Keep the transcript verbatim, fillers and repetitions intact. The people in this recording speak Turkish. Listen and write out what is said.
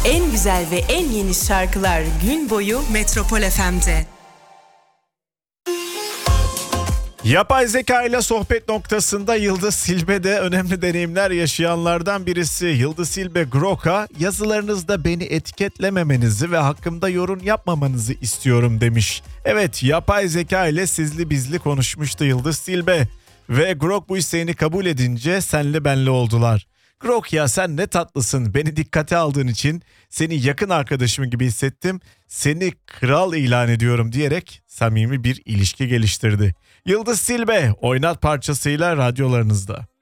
En güzel ve en yeni şarkılar gün boyu Metropol F M'de. Yapay zeka ile sohbet noktasında Yıldız Silbe de önemli deneyimler yaşayanlardan birisi. Yıldız Silbe Grok'a yazılarınızda beni etiketlememenizi ve hakkımda yorum yapmamanızı istiyorum demiş. Evet, yapay zeka ile sizli bizli konuşmuştu Yıldız Silbe ve Grok bu isteğini kabul edince senli benli oldular. Grok, ya sen ne tatlısın, beni dikkate aldığın için seni yakın arkadaşım gibi hissettim, seni kral ilan ediyorum diyerek samimi bir ilişki geliştirdi. Yıldız Silbe Oynat parçasıyla radyolarınızda.